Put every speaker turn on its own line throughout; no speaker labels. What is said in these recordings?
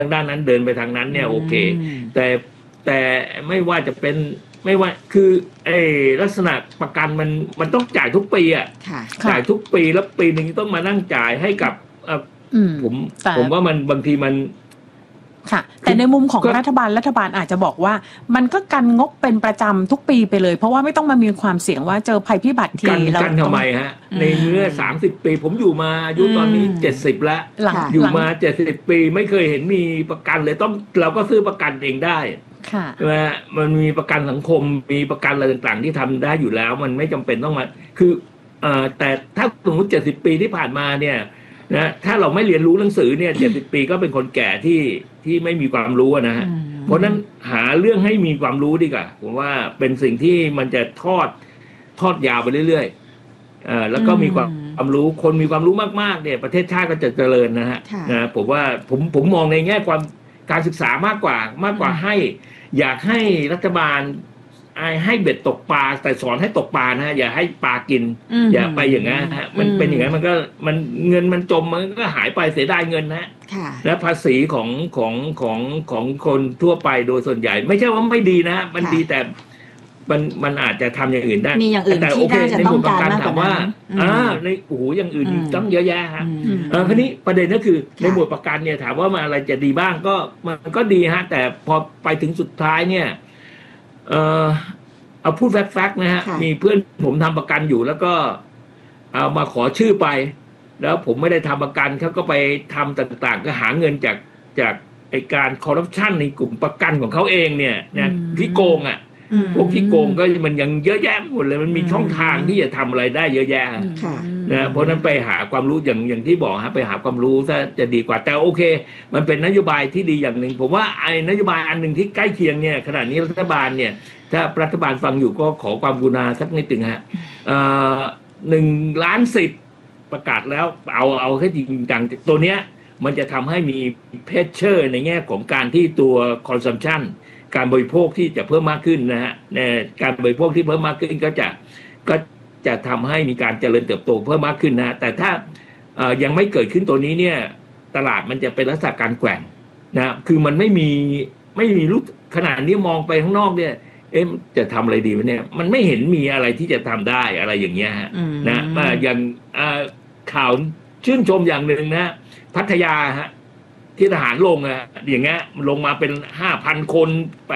างด้านนั้นเดินไปทางนั้นเนี่ยโอเคแต่แต่ไม่ว่าจะเป็นไม่ว่าคือไอ้ลักษณะประกันมันต้องจ่ายทุกปีอ่ะจ่ายทุกปีแล้วปีหนึ่งต้องมานั่งจ่ายให้กับผมว่ามันบางทีมัน
ค่ะแต่ในมุมของรัฐบาลอาจจะบอกว่ามันก็กันงบเป็นประจำทุกปีไปเลยเพราะว่าไม่ต้องมามีความเสี่ยงว่าเจอภัยพิบัติที
แล้วกันทำไมฮะในเมื่อ30 ปีผมอยู่มาอายุตอนนี้70แล้วอยู่มา70 ปีไม่เคยเห็นมีประกันเลยเราก็ซื้อประกันเองได้ใช่ไหมมันมีประกันสังคมมีประกันอะไรต่างๆที่ทำได้อยู่แล้วมันไม่จำเป็นต้องมาคือแต่ถ้าสมมติ70 ปีที่ผ่านมาเนี่ยนะถ้าเราไม่เรียนรู้หนังสือเนี่ย70 ปีก็เป็นคนแก่ที่ไม่มีความรู้นะฮะเพราะนั้นหาเรื่องให้มีความรู้ดีกว่าผมว่าเป็นสิ่งที่มันจะทอดยาวไปเรื่อยแล้วก็มีความรู้คนมีความรู้มากๆเนี่ยประเทศชาติก็จะเจริญนะฮะผมว่าผมมองในแง่การศึกษามากกว่าให้อยากให้รัฐบาลให้เบ็ดตกปลาแต่สอนให้ตกปลานะฮะอย่าให้ปลากินอย่าไปอย่างนั้นฮะมันเป็นอย่างนั้นมันเงินมันจมมันก็หายไปเสียดายเงินนะและภาษีของคนทั่วไปโดยส่วนใหญ่ไม่ใช่ว่าไม่ดีนะมันดีแต่มันอาจจะทำอย่างอื่นได้
มีอย่างอื่นที่น่าจะต้องการมากกว่า
ในอย่างอื่นต้องเยอะแยะฮะคราวนี้ประเด็นก็คือในหมวดประกันเนี่ยถามว่ามันอะไรจะดีบ้างก็มันก็ดีฮะแต่พอไปถึงสุดท้ายเนี่ยเอาพูดแฟกต์นะฮะมีเพื่อนผมทำประกันอยู่แล้วก็เอามาขอชื่อไปแล้วผมไม่ได้ทำประกันเขาก็ไปทำต่างๆก็หาเงินจากไอการคอร์รัปชันในกลุ่มประกันของเขาเองเนี่ยนะที่โกงอ่ะพวกที่โกงก็มันยังเยอะแยะหมดเลยมันมีช่องทางที่จะทำอะไรได้เยอะแยะนะเพราะนั้นไปหาความรู้อย่างที่บอกฮะไปหาความรู้ซะจะดีกว่าแต่โอเคมันเป็นนโยบายที่ดีอย่างหนึ่งผมว่าไอ้นโยบายอันหนึ่งที่ใกล้เคียงเนี่ยขณะนี้รัฐบาลเนี่ยถ้ารัฐบาลฟังอยู่ก็ขอความกรุณาสักนิดหนึ่งฮะ1 ล้านสิทธิ์ประกาศแล้วเอาให้จริงจังตัวเนี้ยมันจะทำให้มีเพชเชอร์ในแง่ของการที่ตัวคอนซัมชันการบริโภคที่จะเพิ่มมากขึ้นนะฮะการบริโภคที่เพิ่มมากขึ้นก็จะทำให้มีการเจริญเติบโตเพิ่มมากขึ้นนะแต่ถ้ายังไม่เกิดขึ้นตัวนี้เนี่ยตลาดมันจะเป็นลักษณะการแกว่งนะคือมันไม่มีรูปขนาดนี้มองไปข้างนอกเนี่ยจะทำอะไรดีวะเนี่ยมันไม่เห็นมีอะไรที่จะทำได้อะไรอย่างเงี้ยฮะนะอย่างข่าวชื่นชมอย่างหนึ่งนะพัทยาฮะที่ทหารลงอะอย่างเงี้ยลงมาเป็น5,000 คน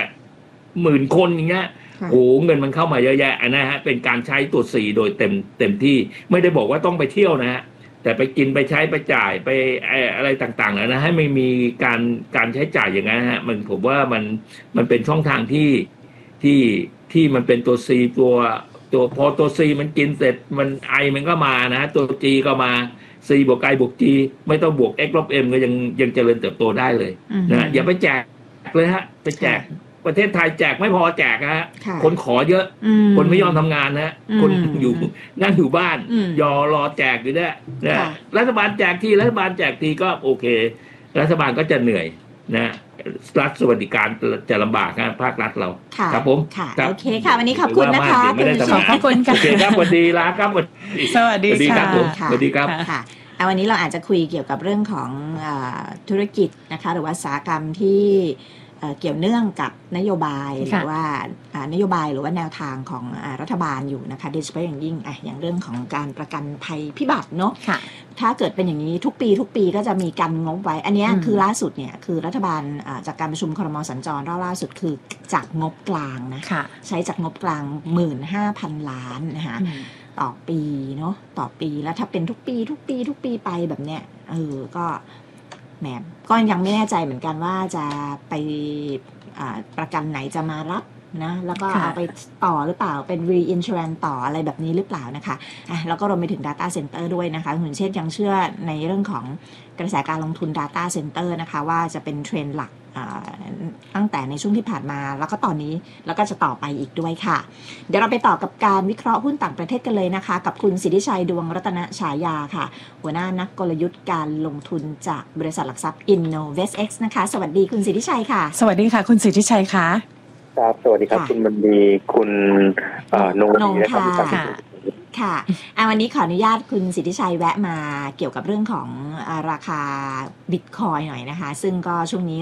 80,000 คนอย่างเงี้ยโอ้เงินมันเข้ามาเยอะแยะนะฮะเป็นการใช้ตัว4โดยเต็มที่ไม่ได้บอกว่าต้องไปเที่ยวนะฮะแต่ไปกินไปใช้ไปจ่ายไปอะไรต่างๆนะให้ไม่มีการใช้จ่ายอย่างนั้นฮะผมว่ามันเป็นช่องทางที่มันเป็นตัว C ตัวพอตัว C มันกินเสร็จมันมันก็มานะตัว G ก็มา C บวก I บวก G ไม่ต้องบวก X ลบ M ก็ยังเจริญเติบโตได้เลยนะอย่าไปแจกเลยฮะไปแจกประเทศไทยแจกไม่พอแจกฮะคนขอเยอะคนไม่ยอมทำงานนะคนนั่งอยู่บ้านรอแจกอยู่เนี่ยรัฐบาลแจกทีก็โอเครัฐบาลก็จะเหนื่อยนะรัฐสวัสดิการจะลำบากนะภาครัฐเราครับผม
โอเคค่ะวันนี้ขอบคุณนะคะ
ขอบคุณค่ะ
โอเคครับสวัสดีลาครับ
สวัสดี
ครับสวัสดีครับ
ค่ะวันนี้เราอาจจะคุยเกี่ยวกับเรื่องของธุรกิจนะคะหรือว่าอุตสาหกรรมที่เกี่ยวเนื่องกับนโยบายหรือว่านโยบายหรือว่าแนวทางของรัฐบาลอยู่นะคะโดยเฉพาะอย่างยิ่งอย่างเรื่องของการประกันภัยพิบัติเนาะถ้าเกิดเป็นอย่างนี้ทุกปีก็จะมีการงบไว้อันนี้คือล่าสุดเนี่ยคือรัฐบาลจากการประชุมครม.สัญจรล่าสุดคือจากงบกลางนะใช้จากงบกลาง 15,000 ล้านนะคะต่อปีเนาะต่อปีแล้วถ้าเป็นทุกปีไปแบบเนี้ยก็แหมก็ยังไม่แน่ใจเหมือนกันว่าจะไปประกันไหนจะมารับนะแล้วก็เอาไปต่อหรือเปล่าเป็น reinsurance ต่ออะไรแบบนี้หรือเปล่านะคะแล้วก็รวมไปถึง data center ด้วยนะคะคุณเชษยังเชื่อในเรื่องของกระแสการลงทุน data center นะคะว่าจะเป็นเทรนด์หลักตั้งแต่ในช่วงที่ผ่านมาแล้วก็ตอนนี้แล้วก็จะต่อไปอีกด้วยค่ะเดี๋ยวเราไปต่อกับการวิเคราะห์หุ้นต่างประเทศกันเลยนะคะกับคุณสิทธิชัยดวงรัตนฉายาค่ะหัวหน้านักกลยุทธ์การลงทุนจากบริษัทหลักทรัพย์ InnovestX นะคะสวัสดีคุณสิทธิชัยค่ะ
สวัสดีค่ะคุณสิทธิชัยค่ะ
ครับสวัสดีครับคุณบรรดีคุณนง
ค่ะวันนี้ขออนุญาตคุณสิทธิชัยแวะมาเกี่ยวกับเรื่องของราคาบิตคอยน์หน่อยนะคะซึ่งก็ช่วงนี้